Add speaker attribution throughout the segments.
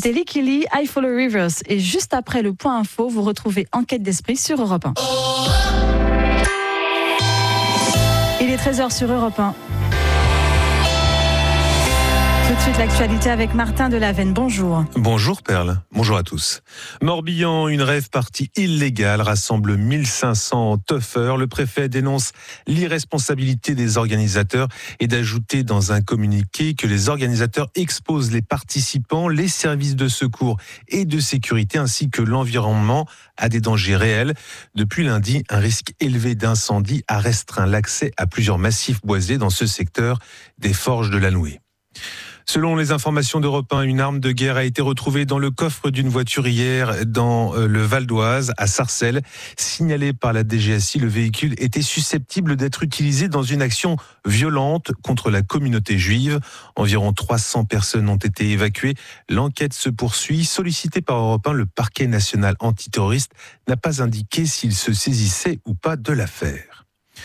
Speaker 1: C'était Licky Lee, I Follow Rivers. Et juste après le point info, vous retrouvez Enquête d'esprit sur Europe 1. Il est 13h sur Europe 1. Tout de suite, l'actualité avec Martin Delavenne. Bonjour.
Speaker 2: Bonjour Perle, bonjour à tous. Morbihan, une rave party illégale rassemble 1500 teufeurs. Le préfet dénonce l'irresponsabilité des organisateurs et d'ajouter dans un communiqué que les organisateurs exposent les participants, les services de secours et de sécurité ainsi que l'environnement à des dangers réels. Depuis lundi, un risque élevé d'incendie a restreint l'accès à plusieurs massifs boisés dans ce secteur des Forges de la Nouée. Selon les informations d'Europe 1, une arme de guerre a été retrouvée dans le coffre d'une voiture hier dans le Val d'Oise, à Sarcelles. Signalé par la DGSI, le véhicule était susceptible d'être utilisé dans une action violente contre la communauté juive. Environ 300 personnes ont été évacuées. L'enquête se poursuit. Sollicité par Europe 1, le parquet national antiterroriste n'a pas indiqué s'il se saisissait ou pas de l'affaire.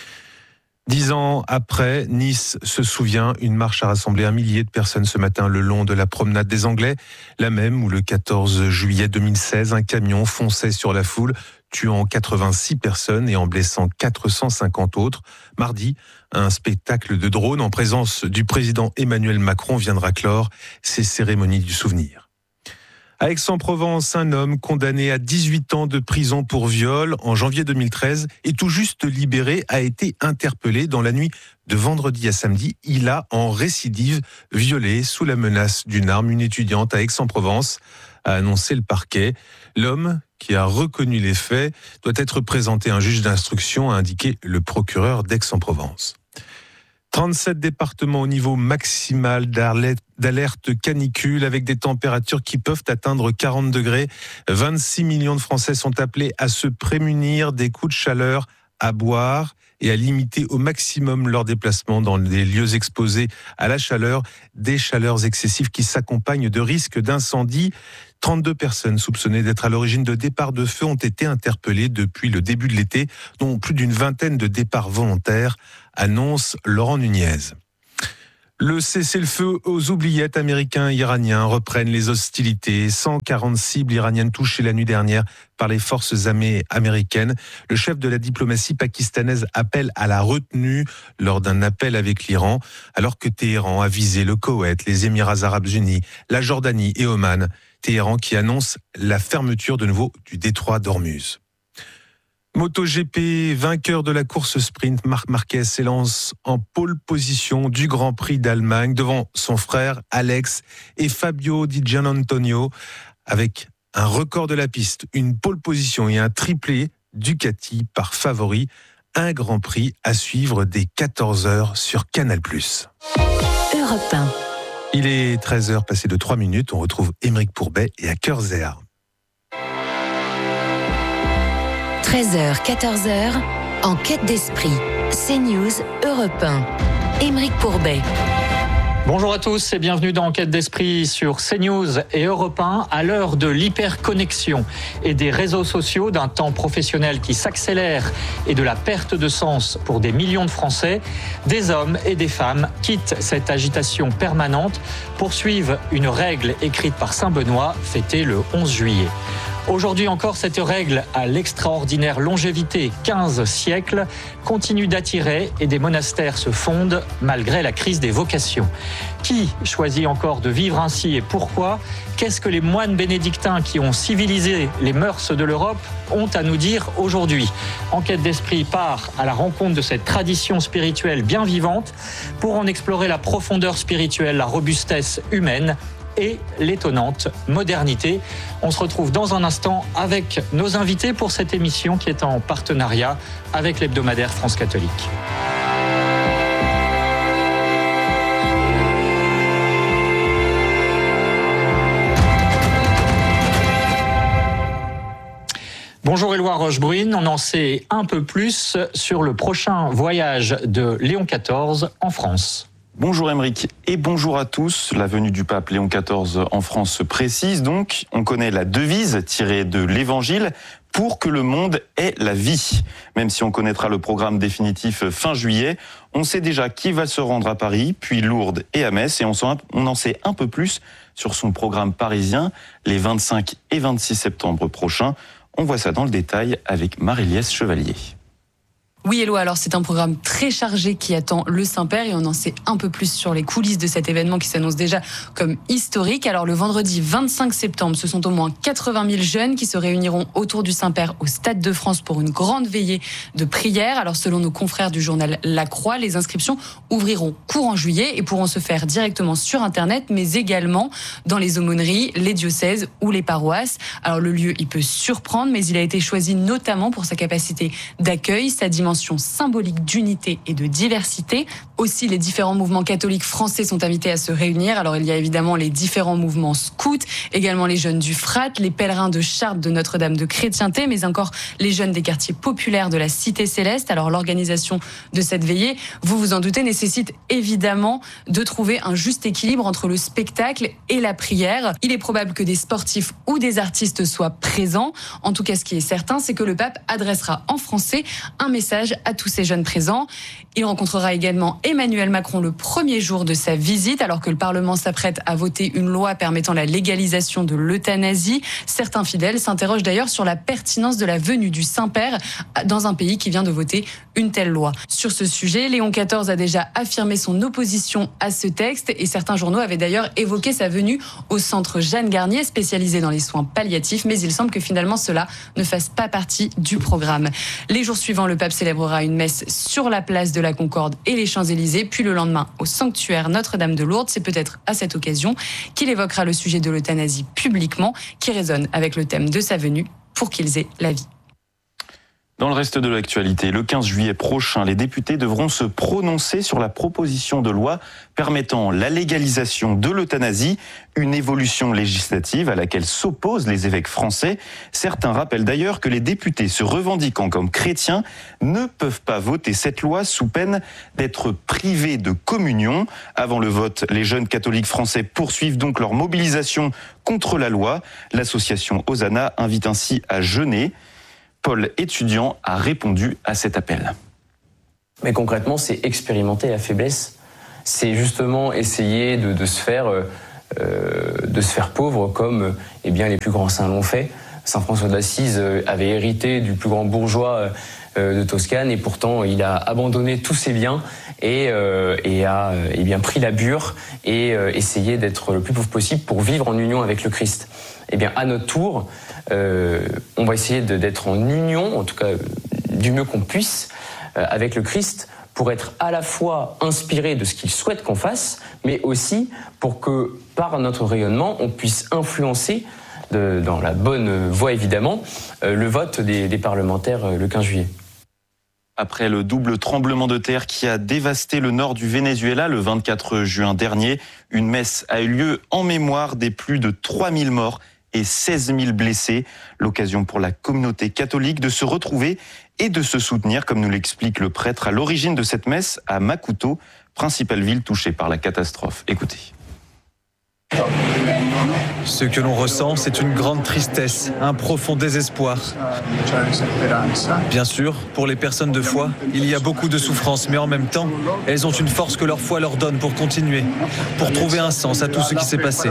Speaker 2: 10 ans après, Nice se souvient, une marche a rassemblé 1 millier de personnes ce matin le long de la promenade des Anglais, la même où le 14 juillet 2016, un camion fonçait sur la foule, tuant 86 personnes et en blessant 450 autres. Mardi, un spectacle de drones en présence du président Emmanuel Macron viendra clore ces cérémonies du souvenir. À Aix-en-Provence, un homme condamné à 18 ans de prison pour viol en janvier 2013 et tout juste libéré a été interpellé dans la nuit de vendredi à samedi. Il a, en récidive, violé sous la menace d'une arme une étudiante à Aix-en-Provence, a annoncé le parquet. L'homme, qui a reconnu les faits, doit être présenté à un juge d'instruction, a indiqué le procureur d'Aix-en-Provence. 37 départements au niveau maximal d'alerte canicule avec des températures qui peuvent atteindre 40 degrés. 26 millions de Français sont appelés à se prémunir des coups de chaleur, à boire et à limiter au maximum leurs déplacements dans des lieux exposés à la chaleur, des chaleurs excessives qui s'accompagnent de risques d'incendie. 32 personnes soupçonnées d'être à l'origine de départs de feu ont été interpellées depuis le début de l'été, dont plus d'une vingtaine de départs volontaires, annonce Laurent Nunez. Le cessez-le-feu aux oubliettes américains et iraniens reprennent les hostilités. 140 cibles iraniennes touchées la nuit dernière par les forces armées américaines. Le chef de la diplomatie pakistanaise appelle à la retenue lors d'un appel avec l'Iran, alors que Téhéran a visé le Koweït, les Émirats arabes unis, la Jordanie et Oman. Téhéran qui annonce la fermeture de nouveau du détroit d'Ormuz. MotoGP, vainqueur de la course sprint, Marc Marquez s'élance en pole position du Grand Prix d'Allemagne devant son frère Alex et Fabio Di Giannantonio avec un record de la piste, une pole position et un triplé Ducati par favori. Un Grand Prix à suivre dès 14h sur Canal+.
Speaker 3: Europe 1.
Speaker 2: Il est 13h passé de 3 minutes. On retrouve Aymeric Pourbet et à Cœurs et Armes.
Speaker 3: 13h, 14h, Enquête d'esprit. CNews, Europe 1. Aymeric Pourbet.
Speaker 4: Bonjour à tous et bienvenue dans Enquête d'esprit sur CNews et Europe 1. À l'heure de l'hyperconnexion et des réseaux sociaux, d'un temps professionnel qui s'accélère et de la perte de sens pour des millions de Français, des hommes et des femmes quittent cette agitation permanente pour suivre une règle écrite par Saint Benoît, fêtée le 11 juillet. Aujourd'hui encore, cette règle à l'extraordinaire longévité, 15 siècles, continue d'attirer et des monastères se fondent malgré la crise des vocations. Qui choisit encore de vivre ainsi et pourquoi ? Qu'est-ce que les moines bénédictins qui ont civilisé les mœurs de l'Europe ont à nous dire aujourd'hui ? Enquête d'esprit part à la rencontre de cette tradition spirituelle bien vivante pour en explorer la profondeur spirituelle, la robustesse humaine et l'étonnante modernité. On se retrouve dans un instant avec nos invités pour cette émission qui est en partenariat avec l'hebdomadaire France Catholique. Bonjour Éloi Rochebrune, on en sait un peu plus sur le prochain voyage de Léon XIV en France.
Speaker 5: Bonjour Aymeric et bonjour à tous. La venue du pape Léon XIV en France se précise donc. On connaît la devise tirée de l'Évangile « Pour que le monde ait la vie ». Même si on connaîtra le programme définitif fin juillet, on sait déjà qui va se rendre à Paris, puis Lourdes et à Metz. Et on en sait un peu plus sur son programme parisien les 25 et 26 septembre prochains. On voit ça dans le détail avec Marie-Liesse Chevalier.
Speaker 6: Oui, Hello, alors c'est un programme très chargé qui attend le Saint-Père et on en sait un peu plus sur les coulisses de cet événement qui s'annonce déjà comme historique. Alors le vendredi 25 septembre, ce sont au moins 80 000 jeunes qui se réuniront autour du Saint-Père au Stade de France pour une grande veillée de prière. Alors selon nos confrères du journal La Croix, les inscriptions ouvriront courant juillet et pourront se faire directement sur Internet, mais également dans les aumôneries, les diocèses ou les paroisses. Alors le lieu, il peut surprendre, mais il a été choisi notamment pour sa capacité d'accueil, sa dimension symbolique d'unité et de diversité. Aussi, les différents mouvements catholiques français sont invités à se réunir. Alors, il y a évidemment les différents mouvements scouts, également les jeunes du Frat, les pèlerins de Chartres de Notre-Dame de Chrétienté, mais encore les jeunes des quartiers populaires de la Cité Céleste. Alors, l'organisation de cette veillée, vous vous en doutez, nécessite évidemment de trouver un juste équilibre entre le spectacle et la prière. Il est probable que des sportifs ou des artistes soient présents. En tout cas, ce qui est certain, c'est que le pape adressera en français un message à tous ces jeunes présents. Il rencontrera également Emmanuel Macron le premier jour de sa visite, alors que le Parlement s'apprête à voter une loi permettant la légalisation de l'euthanasie. Certains fidèles s'interrogent d'ailleurs sur la pertinence de la venue du Saint-Père dans un pays qui vient de voter une telle loi. Sur ce sujet, Léon XIV a déjà affirmé son opposition à ce texte et certains journaux avaient d'ailleurs évoqué sa venue au centre Jeanne Garnier, spécialisé dans les soins palliatifs, mais il semble que finalement cela ne fasse pas partie du programme. Les jours suivants, le pape célébrera une messe sur la place de la Concorde et les Champs-Élysées, puis le lendemain au sanctuaire Notre-Dame de Lourdes. C'est peut-être à cette occasion qu'il évoquera le sujet de l'euthanasie publiquement, qui résonne avec le thème de sa venue, pour qu'ils aient la vie.
Speaker 5: Dans le reste de l'actualité, le 15 juillet prochain, les députés devront se prononcer sur la proposition de loi permettant la légalisation de l'euthanasie, une évolution législative à laquelle s'opposent les évêques français. Certains rappellent d'ailleurs que les députés se revendiquant comme chrétiens ne peuvent pas voter cette loi sous peine d'être privés de communion. Avant le vote, les jeunes catholiques français poursuivent donc leur mobilisation contre la loi. L'association Hosanna invite ainsi à jeûner. Paul, étudiant, a répondu à cet appel.
Speaker 7: Mais concrètement, c'est expérimenter la faiblesse. C'est justement essayer de se faire pauvre comme les plus grands saints l'ont fait. Saint François d'Assise avait hérité du plus grand bourgeois de Toscane et pourtant il a abandonné tous ses biens et a pris la bure et essayé d'être le plus pauvre possible pour vivre en union avec le Christ. À notre tour, on va essayer d'être en union, en tout cas du mieux qu'on puisse, avec le Christ, pour être à la fois inspiré de ce qu'il souhaite qu'on fasse, mais aussi pour que, par notre rayonnement, on puisse influencer, dans la bonne voie évidemment, le vote des parlementaires le 15 juillet.
Speaker 5: Après le double tremblement de terre qui a dévasté le nord du Venezuela le 24 juin dernier, une messe a eu lieu en mémoire des plus de 3000 morts et 16 000 blessés. L'occasion pour la communauté catholique de se retrouver et de se soutenir, comme nous l'explique le prêtre à l'origine de cette messe à Macuto, principale ville touchée par la catastrophe. Écoutez.
Speaker 8: Ce que l'on ressent, c'est une grande tristesse, un profond désespoir. Bien sûr, pour les personnes de foi, il y a beaucoup de souffrance, mais en même temps, elles ont une force que leur foi leur donne pour continuer, pour trouver un sens à tout ce qui s'est passé.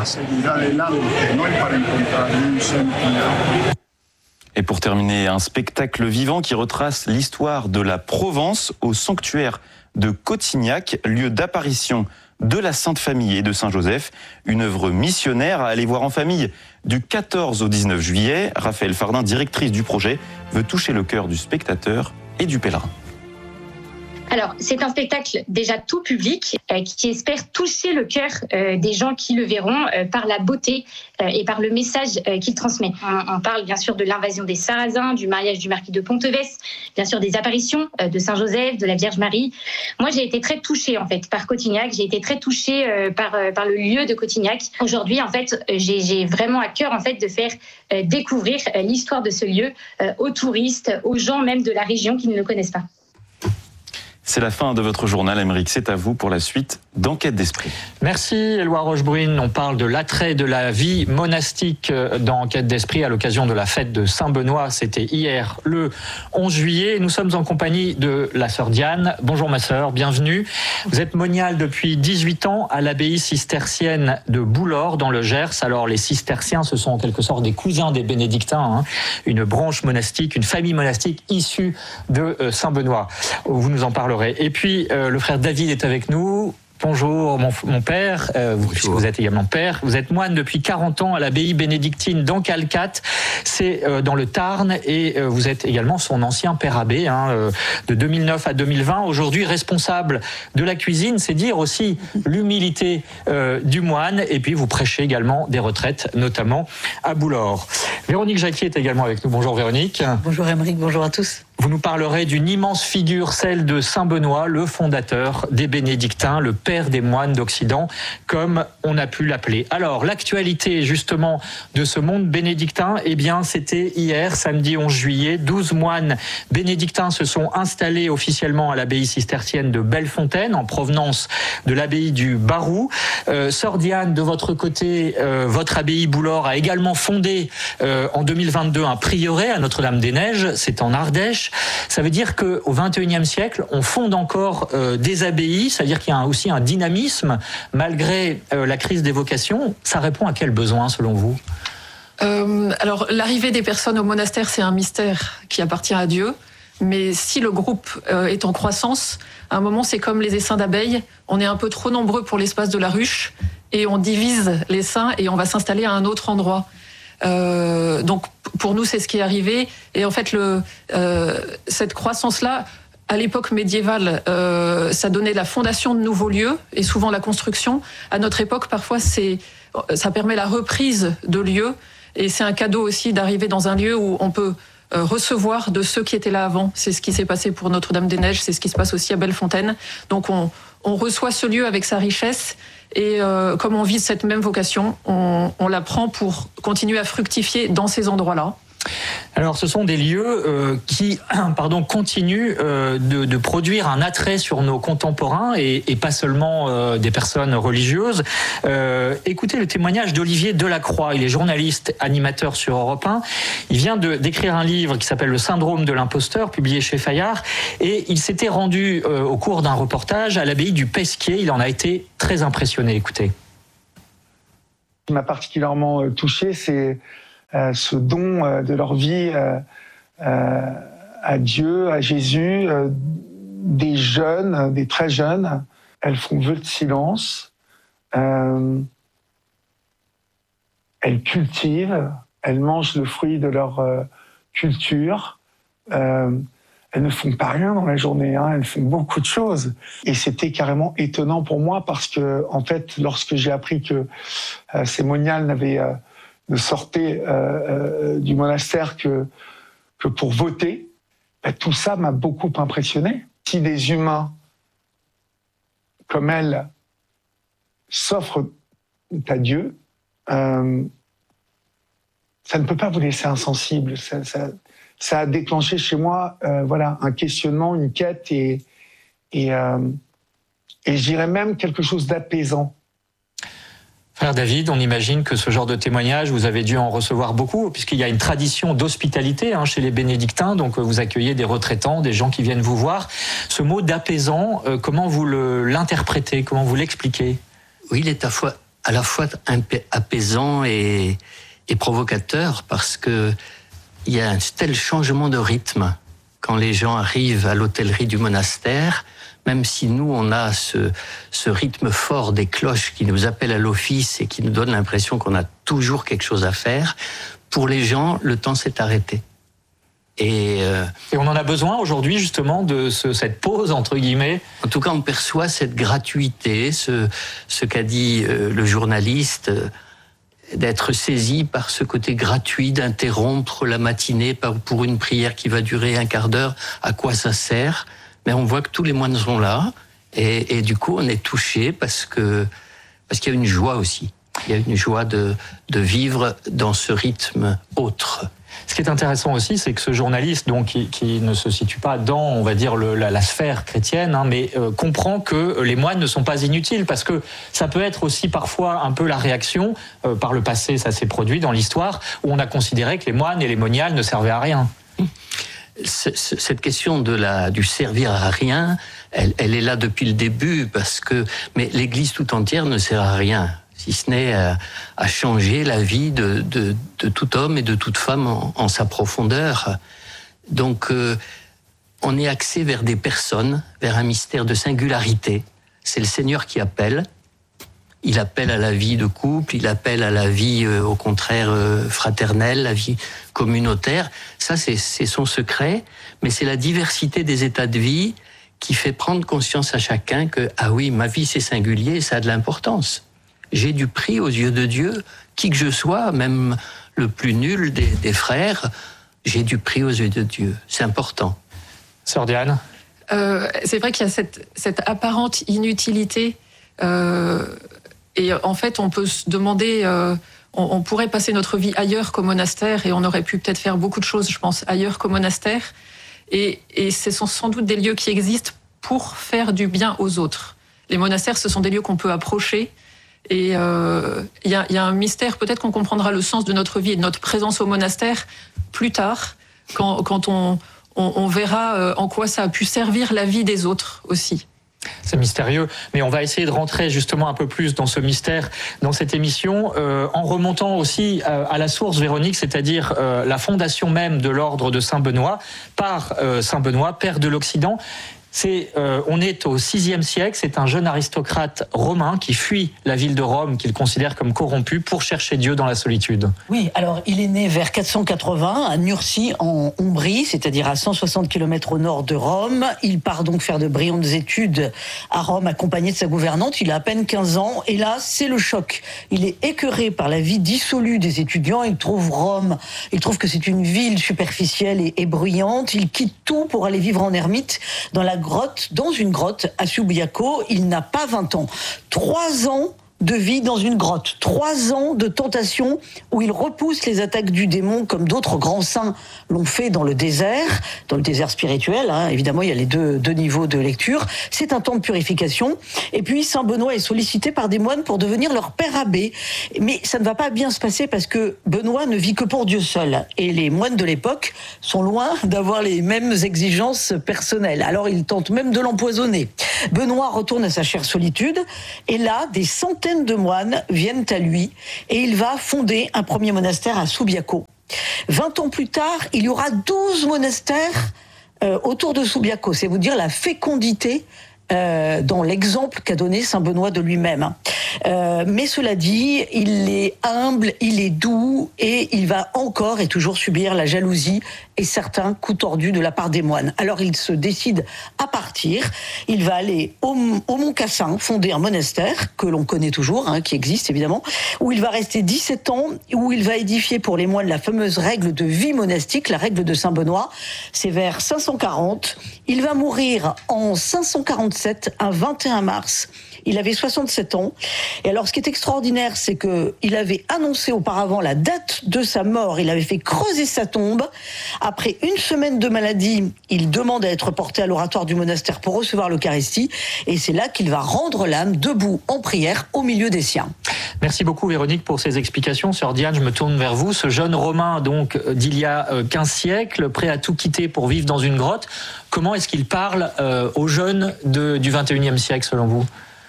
Speaker 5: Et pour terminer, un spectacle vivant qui retrace l'histoire de la Provence au sanctuaire de Cotignac, lieu d'apparition de la Sainte Famille et de Saint-Joseph, une œuvre missionnaire à aller voir en famille du 14 au 19 juillet. Raphaël Fardin, directrice du projet, veut toucher le cœur du spectateur et du pèlerin.
Speaker 9: Alors, c'est un spectacle déjà tout public qui espère toucher le cœur des gens qui le verront par la beauté et par le message qu'il transmet. On parle bien sûr de l'invasion des Sarrasins, du mariage du marquis de Pontevès, bien sûr des apparitions de Saint-Joseph, de la Vierge Marie. Moi, j'ai été très touchée en fait par Cotignac, j'ai été très touchée par le lieu de Cotignac. Aujourd'hui, en fait, j'ai vraiment à cœur en fait de faire découvrir l'histoire de ce lieu aux touristes, aux gens même de la région qui ne le connaissent pas.
Speaker 5: C'est la fin de votre journal, Aymeric. C'est à vous pour la suite d'Enquête d'Esprit.
Speaker 4: Merci, Éloi Rochebrune. On parle de l'attrait de la vie monastique dans Enquête d'Esprit à l'occasion de la fête de Saint-Benoît. C'était hier, le 11 juillet. Nous sommes en compagnie de la sœur Diane. Bonjour ma sœur, bienvenue. Vous êtes moniale depuis 18 ans à l'abbaye cistercienne de Boulor dans le Gers. Alors les cisterciens, ce sont en quelque sorte des cousins des bénédictins, une branche monastique, une famille monastique issue de Saint-Benoît. Vous nous en parlerez. Et puis le frère David est avec nous. Bonjour mon père, vous êtes également père, vous êtes moine depuis 40 ans à l'abbaye bénédictine d'Ancalcat, c'est dans le Tarn, et vous êtes également son ancien père abbé, de 2009 à 2020, aujourd'hui responsable de la cuisine, c'est dire aussi l'humilité du moine, et puis vous prêchez également des retraites, notamment à Boulor. Véronique Jacquier est également avec nous, bonjour Véronique.
Speaker 10: Bonjour Aymeric, bonjour à tous.
Speaker 4: Vous nous parlerez d'une immense figure, celle de Saint Benoît, le fondateur des bénédictins, le père des moines d'Occident, comme on a pu l'appeler. Alors, l'actualité justement de ce monde bénédictin, eh bien, c'était hier, samedi 11 juillet, 12 moines bénédictins se sont installés officiellement à l'abbaye cistercienne de Bellefontaine, en provenance de l'abbaye du Barou. Sœur Diane, de votre côté, votre abbaye Boulor a également fondé en 2022 un prieuré à Notre-Dame-des-Neiges, c'est en Ardèche. Ça veut dire qu'au XXIe siècle, on fonde encore des abbayes, c'est-à-dire qu'il y a aussi un dynamisme malgré la crise des vocations. Ça répond à quel besoin selon vous ?
Speaker 10: Alors, l'arrivée des personnes au monastère, c'est un mystère qui appartient à Dieu. Mais si le groupe est en croissance, à un moment, c'est comme les essaims d'abeilles. On est un peu trop nombreux pour l'espace de la ruche et on divise l'essaim et on va s'installer à un autre endroit. Donc pour nous c'est ce qui est arrivé, et en fait cette croissance-là, à l'époque médiévale, ça donnait la fondation de nouveaux lieux et souvent la construction. À notre époque, parfois ça permet la reprise de lieux, et c'est un cadeau aussi d'arriver dans un lieu où on peut recevoir de ceux qui étaient là avant. C'est ce qui s'est passé pour Notre-Dame-des-Neiges, c'est ce qui se passe aussi à Bellefontaine. Donc on reçoit ce lieu avec sa richesse. Et comme on vise cette même vocation, on la prend pour continuer à fructifier dans ces endroits-là.
Speaker 4: Alors, ce sont des lieux qui continuent de produire un attrait sur nos contemporains et pas seulement des personnes religieuses. Écoutez le témoignage d'Olivier Delacroix. Il est journaliste, animateur sur Europe 1. Il vient d'écrire un livre qui s'appelle « Le syndrome de l'imposteur », publié chez Fayard. Et il s'était rendu au cours d'un reportage à l'abbaye du Pesquier. Il en a été très impressionné. Écoutez.
Speaker 11: Ce qui m'a particulièrement touché, c'est ce don de leur vie à Dieu, à Jésus, des jeunes, des très jeunes. Elles font vœu de silence, elles cultivent, elles mangent le fruit de leur culture. Elles ne font pas rien dans la journée, elles font beaucoup de choses. Et c'était carrément étonnant pour moi parce que, en fait, lorsque j'ai appris que ces moniales ne sortaient du monastère que pour voter, tout ça m'a beaucoup impressionné. Si des humains comme elles s'offrent à Dieu, ça ne peut pas vous laisser insensible. Ça a déclenché chez moi un questionnement, une quête et je dirais même quelque chose d'apaisant.
Speaker 4: Frère David, on imagine que ce genre de témoignage, vous avez dû en recevoir beaucoup, puisqu'il y a une tradition d'hospitalité chez les bénédictins, donc vous accueillez des retraitants, des gens qui viennent vous voir. Ce mot d'apaisant, comment vous l'interprétez, comment vous l'expliquez ?
Speaker 12: Oui, il est à la fois apaisant et provocateur, parce que il y a un tel changement de rythme quand les gens arrivent à l'hôtellerie du monastère. Même si nous, on a ce rythme fort des cloches qui nous appellent à l'office et qui nous donnent l'impression qu'on a toujours quelque chose à faire, pour les gens, le temps s'est arrêté. Et
Speaker 4: on en a besoin aujourd'hui, justement, de cette pause, entre guillemets.
Speaker 12: En tout cas, on perçoit cette gratuité, ce qu'a dit le journaliste, d'être saisi par ce côté gratuit, d'interrompre la matinée pour une prière qui va durer un quart d'heure. À quoi ça sert ? Mais on voit que tous les moines sont là, et du coup on est touché parce qu'il y a une joie aussi. Il y a une joie de vivre dans ce rythme autre.
Speaker 4: Ce qui est intéressant aussi, c'est que ce journaliste, donc, qui ne se situe pas dans, on va dire, la sphère chrétienne, mais comprend que les moines ne sont pas inutiles, parce que ça peut être aussi parfois un peu la réaction. Par le passé, ça s'est produit dans l'histoire, où on a considéré que les moines et les moniales ne servaient à rien.
Speaker 12: Cette question du servir à rien, elle est là depuis le début, mais l'Église tout entière ne sert à rien, si ce n'est à changer la vie de tout homme et de toute femme en sa profondeur. Donc, on est axé vers des personnes, vers un mystère de singularité. C'est le Seigneur qui appelle. Il appelle à la vie de couple, il appelle à la vie, au contraire, fraternelle, la vie communautaire. Ça, c'est son secret, mais c'est la diversité des états de vie qui fait prendre conscience à chacun que, ah oui, ma vie, c'est singulier, ça a de l'importance. J'ai du prix aux yeux de Dieu, qui que je sois, même le plus nul des frères, j'ai du prix aux yeux de Dieu. C'est important.
Speaker 4: Sœur Diane ?
Speaker 10: C'est vrai qu'il y a cette apparente inutilité. Et en fait, on peut se demander, on pourrait passer notre vie ailleurs qu'au monastère, et on aurait pu peut-être faire beaucoup de choses, je pense, ailleurs qu'au monastère. Et ce sont sans doute des lieux qui existent pour faire du bien aux autres. Les monastères, ce sont des lieux qu'on peut approcher. Et il y a un mystère, peut-être qu'on comprendra le sens de notre vie et de notre présence au monastère plus tard, quand on verra en quoi ça a pu servir la vie des autres aussi.
Speaker 4: C'est mystérieux, mais on va essayer de rentrer justement un peu plus dans ce mystère dans cette émission, en remontant aussi à la source, Véronique, c'est-à-dire la fondation même de l'ordre de Saint-Benoît par Saint-Benoît, père de l'Occident. On est au VIe siècle, c'est un jeune aristocrate romain qui fuit la ville de Rome, qu'il considère comme corrompue, pour chercher Dieu dans la solitude.
Speaker 13: Oui, alors il est né vers 480 à Nursie en Ombrie, c'est-à-dire à 160 km au nord de Rome. Il part donc faire de brillantes études à Rome, accompagné de sa gouvernante. Il a à peine 15 ans, et là, c'est le choc. Il est écœuré par la vie dissolue des étudiants. Il trouve Rome, il trouve que c'est une ville superficielle et bruyante. Il quitte tout pour aller vivre en ermite dans une grotte à Subiaco. Il n'a pas 20 ans. 3 ans de vie dans une grotte, 3 ans de tentation où il repousse les attaques du démon comme d'autres grands saints l'ont fait dans le désert spirituel. Évidemment, il y a les deux niveaux de lecture. C'est un temps de purification. Et puis, Saint Benoît est sollicité par des moines pour devenir leur père abbé. Mais ça ne va pas bien se passer parce que Benoît ne vit que pour Dieu seul. Et les moines de l'époque sont loin d'avoir les mêmes exigences personnelles. Alors, ils tentent même de l'empoisonner. Benoît retourne à sa chère solitude. Et là, des centaines de moines viennent à lui et il va fonder un premier monastère à Subiaco. 20 ans plus tard, il y aura 12 monastères autour de Subiaco. C'est vous dire la fécondité dans l'exemple qu'a donné Saint Benoît de lui-même. Mais cela dit, il est humble, il est doux et il va encore et toujours subir la jalousie et certains coups tordus de la part des moines. Alors il se décide à partir. Il va aller au Mont Cassin, fonder un monastère que l'on connaît toujours, qui existe évidemment, où il va rester 17 ans, où il va édifier pour les moines la fameuse règle de vie monastique, la règle de Saint Benoît. C'est vers 540. Il va mourir en 547, un 21 mars. Il avait 67 ans. Et alors, ce qui est extraordinaire, c'est que il avait annoncé auparavant la date de sa mort. Il avait fait creuser sa tombe. Après une semaine de maladie, il demande à être porté à l'oratoire du monastère pour recevoir l'Eucharistie. Et c'est là qu'il va rendre l'âme debout en prière au milieu des siens.
Speaker 4: Merci beaucoup, Véronique, pour ces explications. Sœur Diane, je me tourne vers vous. Ce jeune Romain, donc, d'il y a 15 siècles, prêt à tout quitter pour vivre dans une grotte, comment est-ce qu'il parle aux jeunes du 21e siècle, selon vous ?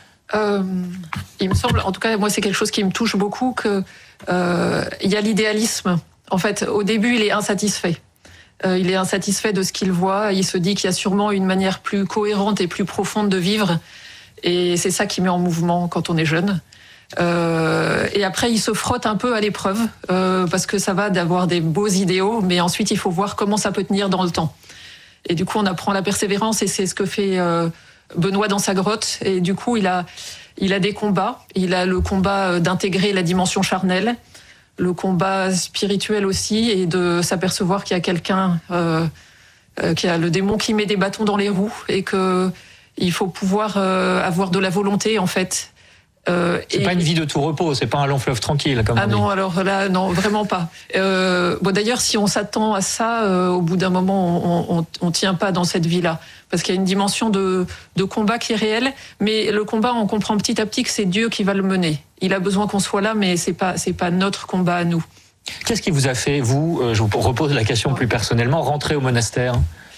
Speaker 10: Il me semble, en tout cas, moi, c'est quelque chose qui me touche beaucoup, que il y a l'idéalisme. En fait, au début, il est insatisfait. Il est insatisfait de ce qu'il voit. Il se dit qu'il y a sûrement une manière plus cohérente et plus profonde de vivre. Et c'est ça qui met en mouvement quand on est jeune. Et après, il se frotte un peu à l'épreuve, parce que ça va d'avoir des beaux idéaux, mais ensuite, il faut voir comment ça peut tenir dans le temps. Et du coup, on apprend la persévérance, et c'est ce que fait Benoît dans sa grotte. Et du coup, il a des combats. Il a le combat d'intégrer la dimension charnelle, le combat spirituel aussi, et de s'apercevoir qu'il y a quelqu'un, qu'il y a le démon qui met des bâtons dans les roues, et que il faut pouvoir avoir de la volonté, en fait,
Speaker 4: C'est pas une vie de tout repos, c'est pas un long fleuve tranquille comme on dit.
Speaker 10: Non, alors là, non, vraiment pas. D'ailleurs, si on s'attend à ça, au bout d'un moment, on tient pas dans cette vie-là, parce qu'il y a une dimension de combat qui est réelle. Mais le combat, on comprend petit à petit que c'est Dieu qui va le mener. Il a besoin qu'on soit là, mais c'est pas notre combat à nous.
Speaker 4: Qu'est-ce qui vous a fait, vous, je vous repose la question plus personnellement, rentrer au monastère ?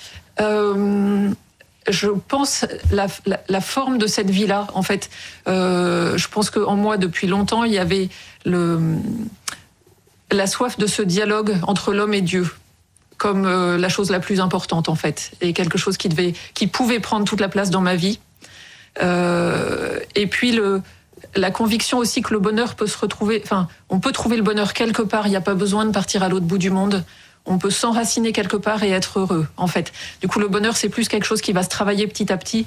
Speaker 10: Je pense la forme de cette vie-là. En fait, je pense qu'en moi, depuis longtemps, il y avait la soif de ce dialogue entre l'homme et Dieu, comme la chose la plus importante, en fait, et quelque chose qui pouvait prendre toute la place dans ma vie. Et puis la conviction aussi que le bonheur peut se retrouver. Enfin, on peut trouver le bonheur quelque part. Il n'y a pas besoin de partir à l'autre bout du monde. On peut s'enraciner quelque part et être heureux, en fait. Du coup, le bonheur, c'est plus quelque chose qui va se travailler petit à petit,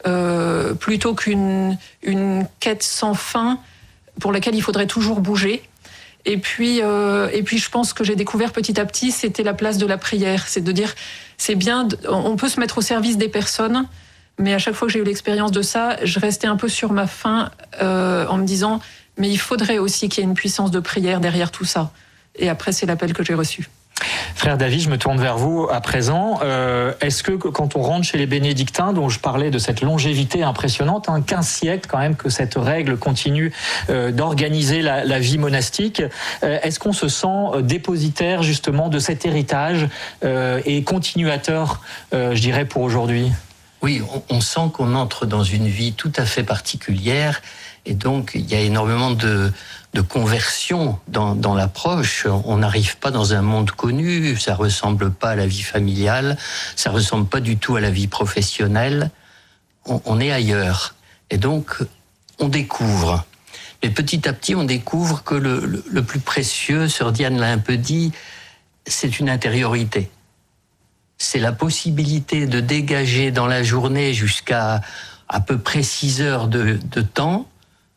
Speaker 10: plutôt qu'une quête sans fin pour laquelle il faudrait toujours bouger. Et puis, je pense que j'ai découvert petit à petit, c'était la place de la prière. C'est de dire, c'est bien, on peut se mettre au service des personnes, mais à chaque fois que j'ai eu l'expérience de ça, je restais un peu sur ma faim en me disant, mais il faudrait aussi qu'il y ait une puissance de prière derrière tout ça. Et après, c'est l'appel que j'ai reçu.
Speaker 4: Frère David, je me tourne vers vous à présent. Est-ce que quand on rentre chez les bénédictins, dont je parlais de cette longévité impressionnante, 15 siècles quand même que cette règle continue d'organiser la vie monastique, est-ce qu'on se sent dépositaire justement de cet héritage et continuateur, je dirais, pour aujourd'hui ?
Speaker 12: Oui, on sent qu'on entre dans une vie tout à fait particulière et donc il y a énormément de conversion dans l'approche. On n'arrive pas dans un monde connu, ça ressemble pas à la vie familiale, ça ressemble pas du tout à la vie professionnelle. On est ailleurs. Et donc, on découvre. Mais petit à petit, on découvre que le plus précieux, Sœur Diane l'a un peu dit, c'est une intériorité. C'est la possibilité de dégager dans la journée jusqu'à à peu près 6 heures de temps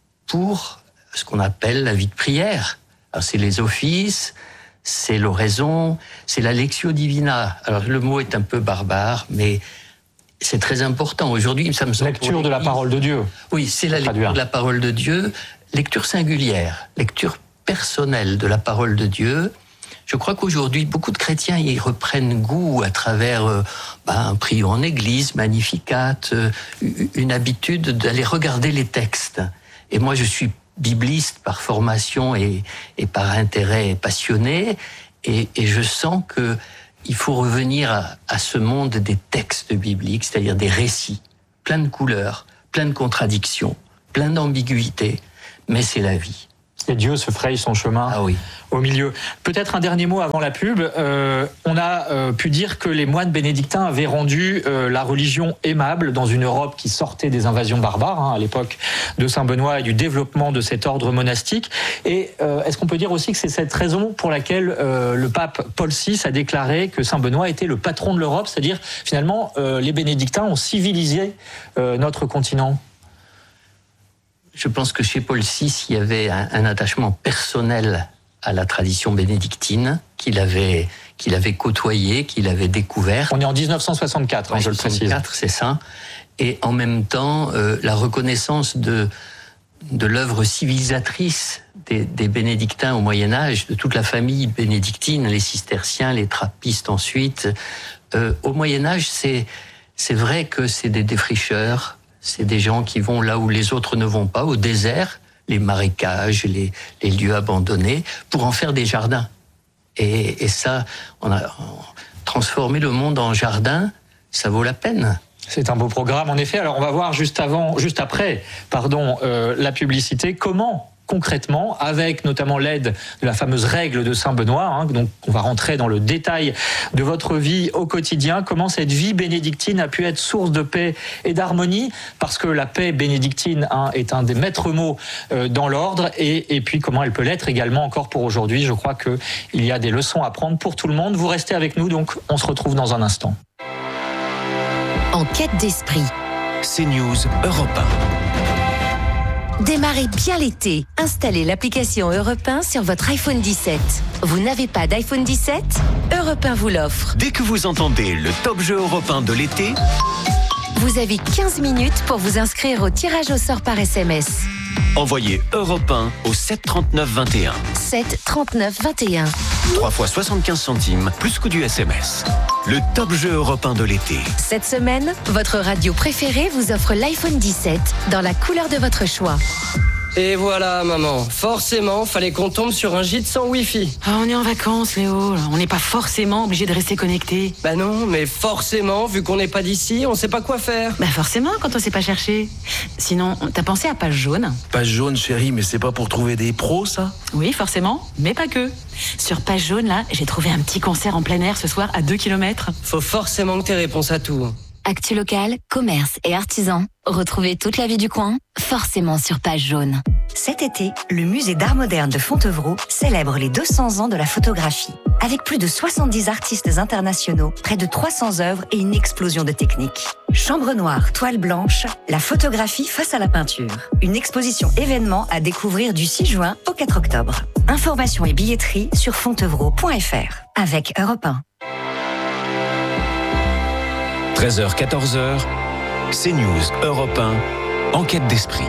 Speaker 12: pour ce qu'on appelle la vie de prière. Alors c'est les offices, c'est l'oraison, c'est la lectio divina. Alors le mot est un peu barbare, mais c'est très important. Aujourd'hui, ça me semble...
Speaker 4: Lecture de la parole de Dieu.
Speaker 12: Oui, c'est la lecture de la parole de Dieu, lecture singulière, lecture personnelle de la parole de Dieu. Je crois qu'aujourd'hui, beaucoup de chrétiens y reprennent goût à travers un prion en église, Magnificat, une habitude d'aller regarder les textes. Et moi, je suis bibliste par formation et par intérêt passionné, et je sens que il faut revenir à ce monde des textes bibliques, c'est-à-dire des récits, plein de couleurs, plein de contradictions, plein d'ambiguïtés, mais c'est la vie.
Speaker 4: Et Dieu se fraye son chemin au milieu. Peut-être un dernier mot avant la pub. On a pu dire que les moines bénédictins avaient rendu la religion aimable dans une Europe qui sortait des invasions barbares, à l'époque de Saint-Benoît et du développement de cet ordre monastique. Et est-ce qu'on peut dire aussi que c'est cette raison pour laquelle le pape Paul VI a déclaré que Saint-Benoît était le patron de l'Europe, c'est-à-dire finalement les bénédictins ont civilisé notre continent ?
Speaker 12: Je pense que chez Paul VI, il y avait un attachement personnel à la tradition bénédictine qu'il avait côtoyé, qu'il avait découvert.
Speaker 4: On est en 1964, je le précise.
Speaker 12: 1964, c'est ça. Et en même temps, la reconnaissance de l'œuvre civilisatrice des bénédictins au Moyen-Âge, de toute la famille bénédictine, les cisterciens, les trappistes ensuite. Au Moyen-Âge, c'est vrai que c'est des défricheurs. C'est des gens qui vont là où les autres ne vont pas, au désert, les marécages, les lieux abandonnés, pour en faire des jardins. Et ça, on a transformé le monde en jardin, ça vaut la peine.
Speaker 4: C'est un beau programme, en effet. Alors, on va voir juste après, la publicité, comment concrètement, avec notamment l'aide de la fameuse règle de Saint-Benoît, donc on va rentrer dans le détail de votre vie au quotidien, comment cette vie bénédictine a pu être source de paix et d'harmonie, parce que la paix bénédictine est un des maîtres mots dans l'ordre, et puis comment elle peut l'être également encore pour aujourd'hui. Je crois qu'il y a des leçons à prendre pour tout le monde. Vous restez avec nous, donc on se retrouve dans un instant.
Speaker 3: En quête d'esprit.
Speaker 14: CNews Europe 1.
Speaker 3: Démarrez bien l'été. Installez l'application Europe 1 sur votre iPhone 17. Vous n'avez pas d'iPhone 17 ? Europe 1 vous l'offre.
Speaker 14: Dès que vous entendez le top jeu Europe 1 de l'été,
Speaker 3: vous avez 15 minutes pour vous inscrire au tirage au sort par SMS.
Speaker 14: Envoyez Europe 1 au 7 39 21.
Speaker 3: 7 39 21.
Speaker 14: 3 fois 75 centimes, plus coût du SMS. Le top jeu Europe 1 de l'été.
Speaker 3: Cette semaine, votre radio préférée vous offre l'iPhone 17 dans la couleur de votre choix.
Speaker 15: Et voilà, maman. Forcément, fallait qu'on tombe sur un gîte sans Wi-Fi.
Speaker 16: Ah, on est en vacances, Léo. On n'est pas forcément obligé de rester connecté.
Speaker 15: Bah non, mais forcément, vu qu'on n'est pas d'ici, on sait pas quoi faire.
Speaker 16: Bah forcément, quand on sait pas chercher. Sinon, t'as pensé à Page Jaune?
Speaker 17: Page Jaune, chérie, mais c'est pas pour trouver des pros, ça?
Speaker 16: Oui, forcément, mais pas que. Sur Page Jaune, là, j'ai trouvé un petit concert en plein air ce soir à 2 km.
Speaker 15: Faut forcément que t'aies réponse à tout.
Speaker 18: Actu local, commerce et artisans. Retrouvez toute la vie du coin, forcément sur Page Jaune.
Speaker 19: Cet été, le musée d'art moderne de Fontevraud célèbre les 200 ans de la photographie. Avec plus de 70 artistes internationaux, près de 300 œuvres et une explosion de techniques. Chambre noire, toile blanche, la photographie face à la peinture. Une exposition événement à découvrir du 6 juin au 4 octobre. Informations et billetterie sur fontevraud.fr. Avec Europe 1.
Speaker 14: 13h, 14h, CNews Europe 1, Enquête d'esprit.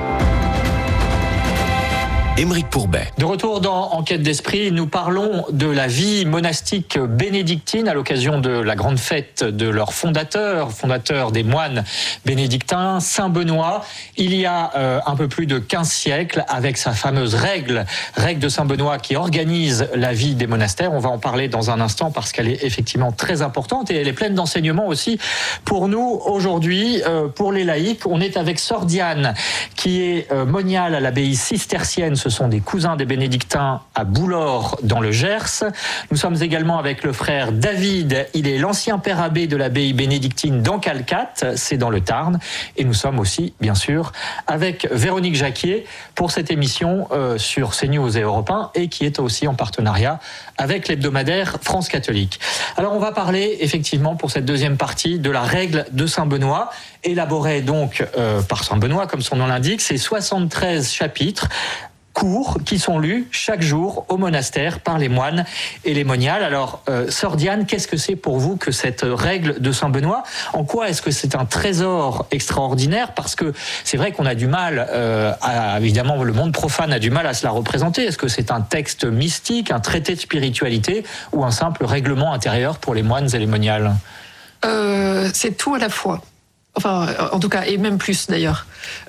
Speaker 14: Aymeric Pourbet.
Speaker 4: De retour dans Enquête d'esprit, nous parlons de la vie monastique bénédictine à l'occasion de la grande fête de leur fondateur des moines bénédictins, Saint Benoît. Il y a un peu plus de 15 siècles, avec sa fameuse règle de Saint Benoît qui organise la vie des monastères. On va en parler dans un instant parce qu'elle est effectivement très importante et elle est pleine d'enseignements aussi pour nous aujourd'hui, pour les laïcs. On est avec Sœur Diane, qui est moniale à l'abbaye cistercienne. Ce sont des cousins des bénédictins à Boulor dans le Gers. Nous sommes également avec le frère David. Il est l'ancien père abbé de l'abbaye bénédictine d'Ancalcat, c'est dans le Tarn. Et nous sommes aussi, bien sûr, avec Véronique Jacquier pour cette émission sur CNews et Europe 1 et qui est aussi en partenariat avec l'hebdomadaire France Catholique. Alors on va parler effectivement pour cette deuxième partie de la règle de Saint Benoît, élaborée donc par Saint Benoît comme son nom l'indique. C'est 73 chapitres courts qui sont lus chaque jour au monastère par les moines et les moniales. Alors, Sœur Diane, qu'est-ce que c'est pour vous que cette règle de Saint Benoît? En quoi est-ce que c'est un trésor extraordinaire? Parce que c'est vrai qu'on a du mal, évidemment le monde profane a du mal à se la représenter. Est-ce que c'est un texte mystique, un traité de spiritualité ou un simple règlement intérieur pour les moines et les moniales?
Speaker 10: C'est tout à la fois. Enfin, en tout cas, et même plus d'ailleurs.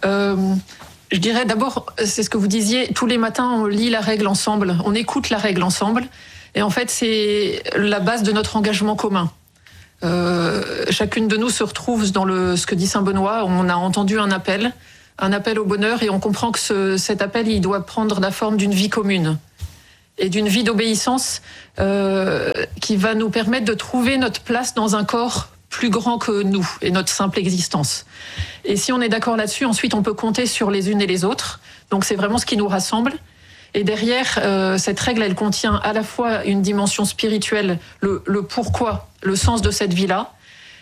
Speaker 10: Je dirais d'abord, c'est ce que vous disiez, tous les matins on lit la règle ensemble, on écoute la règle ensemble, et en fait c'est la base de notre engagement commun. Chacune de nous se retrouve dans ce que dit Saint Benoît. On a entendu un appel au bonheur, et on comprend que cet appel il doit prendre la forme d'une vie commune et d'une vie d'obéissance qui va nous permettre de trouver notre place dans un corps plus grand que nous et notre simple existence. Et si on est d'accord là-dessus, ensuite on peut compter sur les unes et les autres. Donc c'est vraiment ce qui nous rassemble. Et derrière, cette règle, elle contient à la fois une dimension spirituelle, le pourquoi, le sens de cette vie-là.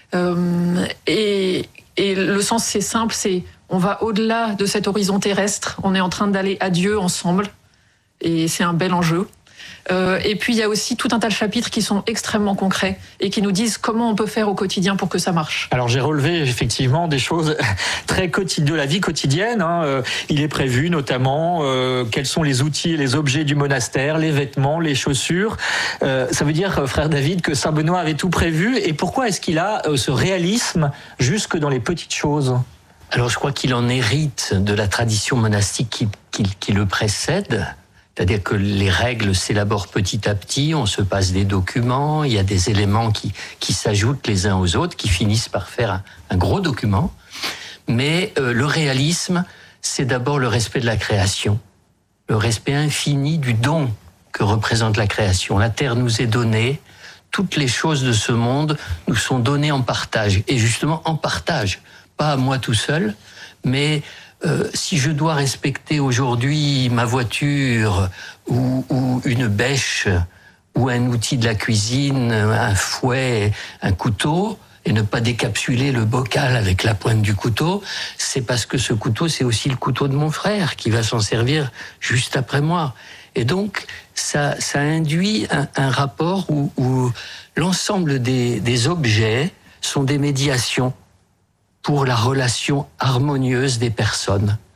Speaker 10: Et le sens, c'est simple, c'est on va au-delà de cet horizon terrestre, on est en train d'aller à Dieu ensemble. Et c'est un bel enjeu. Et puis il y a aussi tout un tas de chapitres qui sont extrêmement concrets et qui nous disent comment on peut faire au quotidien pour que ça marche.
Speaker 4: Alors j'ai relevé effectivement des choses très de la vie quotidienne. Il est prévu notamment quels sont les outils et les objets du monastère, les vêtements, les chaussures. Ça veut dire, frère David, que Saint Benoît avait tout prévu. Et pourquoi est-ce qu'il a ce réalisme jusque dans les petites choses?
Speaker 12: Alors je crois qu'il en hérite de la tradition monastique qui le précède. C'est-à-dire que les règles s'élaborent petit à petit, on se passe des documents, il y a des éléments qui s'ajoutent les uns aux autres, qui finissent par faire un gros document. Mais le réalisme, c'est d'abord le respect de la création, le respect infini du don que représente la création. La terre nous est donnée, toutes les choses de ce monde nous sont données en partage. Et justement en partage, pas à moi tout seul, mais... si je dois respecter aujourd'hui ma voiture ou une bêche ou un outil de la cuisine, un fouet, un couteau, et ne pas décapsuler le bocal avec la pointe du couteau, c'est parce que ce couteau, c'est aussi le couteau de mon frère qui va s'en servir juste après moi. Et donc, ça induit un rapport où l'ensemble des objets sont des médiations pour la relation harmonieuse des personnes.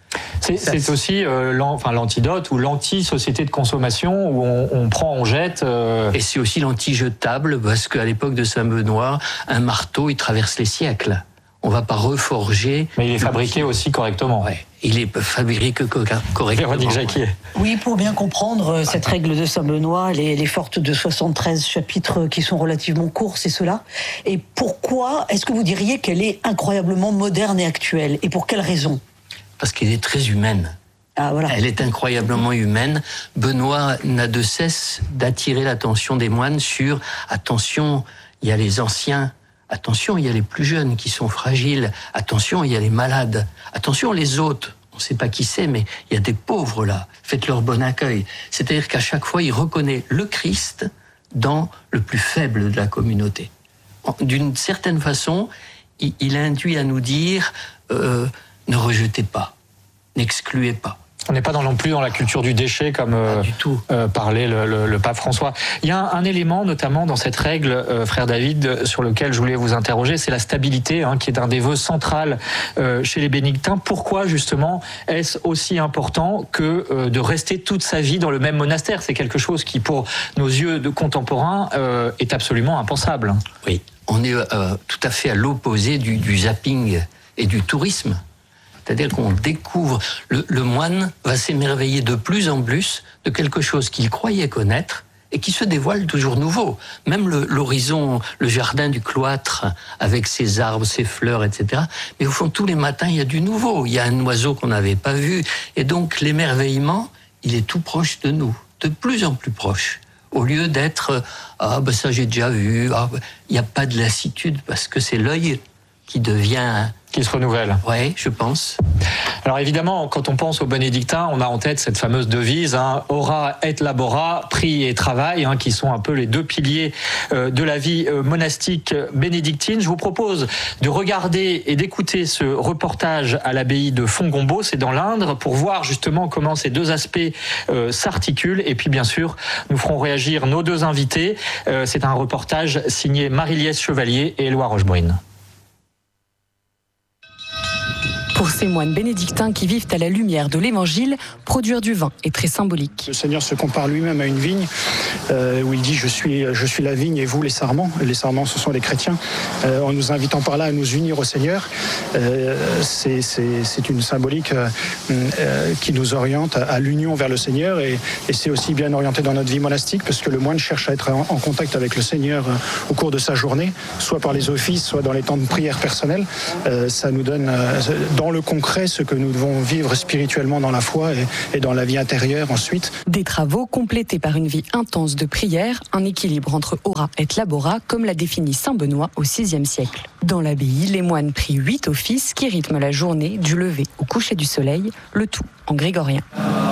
Speaker 4: C'est aussi l'antidote ou l'anti-société de consommation où on prend, on jette.
Speaker 12: Et c'est aussi l'anti-jetable, parce qu'à l'époque de Saint-Benoît, un marteau, il traverse les siècles. On ne va pas reforger.
Speaker 4: Mais il est fabriqué aussi correctement.
Speaker 12: Ouais, il est fabriqué correctement.
Speaker 4: Véronique Jacquier.
Speaker 13: Oui, pour bien comprendre cette règle de Saint-Benoît, elle est forte de 73 chapitres qui sont relativement courts, c'est cela. Et pourquoi est-ce que vous diriez qu'elle est incroyablement moderne et actuelle ? Et pour quelle raison ?
Speaker 12: Parce qu'elle est très humaine.
Speaker 13: Ah, voilà.
Speaker 12: Elle est incroyablement humaine. Benoît n'a de cesse d'attirer l'attention des moines sur « attention, il y a les anciens ». Attention, il y a les plus jeunes qui sont fragiles. Attention, il y a les malades. Attention, les autres. On ne sait pas qui c'est, mais il y a des pauvres là. Faites-leur bon accueil. C'est-à-dire qu'à chaque fois, il reconnaît le Christ dans le plus faible de la communauté. D'une certaine façon, il induit à nous dire ne rejetez pas, n'excluez pas.
Speaker 4: On n'est pas non plus dans la culture du déchet comme parlait le pape François. Il y a un élément notamment dans cette règle, frère David, sur lequel je voulais vous interroger, c'est la stabilité, qui est un des vœux centrales chez les bénédictins. Pourquoi justement est-ce aussi important que de rester toute sa vie dans le même monastère ? C'est quelque chose qui, pour nos yeux de contemporains, est absolument impensable.
Speaker 12: Oui, on est tout à fait à l'opposé du zapping et du tourisme. C'est-à-dire qu'on découvre, le moine va s'émerveiller de plus en plus de quelque chose qu'il croyait connaître et qui se dévoile toujours nouveau. Même l'horizon, le jardin du cloître, avec ses arbres, ses fleurs, etc. Mais au fond, tous les matins, il y a du nouveau. Il y a un oiseau qu'on n'avait pas vu. Et donc, l'émerveillement, il est tout proche de nous, de plus en plus proche. Au lieu d'être « Ah, ben ça j'ai déjà vu », il n'y a pas de lassitude, parce que c'est l'œil qui devient...
Speaker 4: Qui se renouvelle.
Speaker 12: Oui, je pense.
Speaker 4: Alors évidemment, quand on pense aux bénédictins, on a en tête cette fameuse devise, ora et labora, prier et travail, qui sont un peu les deux piliers de la vie monastique bénédictine. Je vous propose de regarder et d'écouter ce reportage à l'abbaye de Fongombault, c'est dans l'Indre, pour voir justement comment ces deux aspects s'articulent. Et puis bien sûr, nous ferons réagir nos deux invités. C'est un reportage signé Marie-Liesse Chevalier et Éloi Rochebrune.
Speaker 6: Pour ces moines bénédictins qui vivent à la lumière de l'Évangile, produire du vin est très symbolique.
Speaker 20: Le Seigneur se compare lui-même à une vigne, où il dit je suis la vigne et vous les sarments. Les sarments, ce sont les chrétiens. En nous invitant par là à nous unir au Seigneur, c'est une symbolique qui nous oriente à l'union vers le Seigneur, et c'est aussi bien orienté dans notre vie monastique, parce que le moine cherche à être en contact avec le Seigneur au cours de sa journée, soit par les offices, soit dans les temps de prière personnelle. Ça nous donne dans le concret ce que nous devons vivre spirituellement dans la foi et dans la vie intérieure ensuite.
Speaker 6: Des travaux complétés par une vie intense de prière, un équilibre entre ora et labora, comme l'a défini saint Benoît au VIe siècle. Dans l'abbaye, les moines prient 8 offices qui rythment la journée du lever au coucher du soleil, le tout en grégorien.